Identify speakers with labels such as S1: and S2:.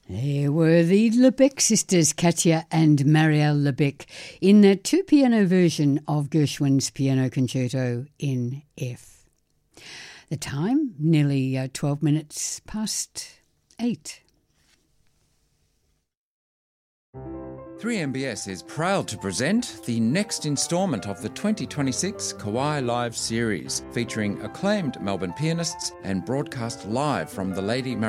S1: There were the Lebec sisters, Katja and Marielle Lebec, in a two-piano version of Gershwin's Piano Concerto in F. The time, nearly 12 minutes past 8.
S2: 3MBS is proud to present the next instalment of the 2026 Kauai Live series, featuring acclaimed Melbourne pianists and broadcast live from the Lady